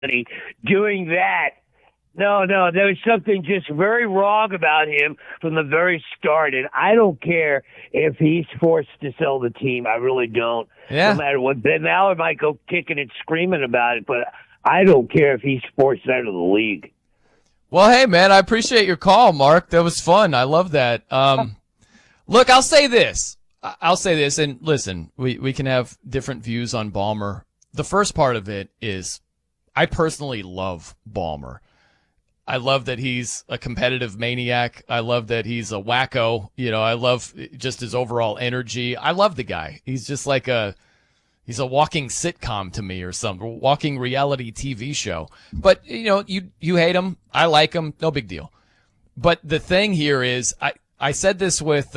doing that. No, no, there was something just very wrong about him from the very start, and I don't care if he's forced to sell the team. I really don't. No Yeah. matter what. Ben Maller might go kicking and screaming about it, but I don't care if he's forced out of the league. Well, hey, man, I appreciate your call, Mark. That was fun. I love that. Look, I'll say this. And listen, we can have different views on Ballmer. The first part of it is I personally love Ballmer. I love that he's a competitive maniac. I love that he's a wacko. I love just his overall energy. I love the guy. He's just like he's a walking sitcom to me or something, walking reality TV show. But, you hate him. I like him. No big deal. But the thing here is I said this with